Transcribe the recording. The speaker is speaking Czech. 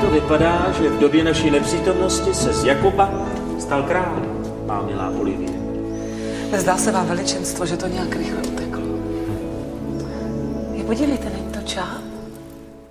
to vypadá, že v době naší nepřítomnosti se z Jakuba stal král, má milá Olivie. Zdá se vám, veličenstvo, že to nějak rychle uteklo. Podívejte, není to čáp?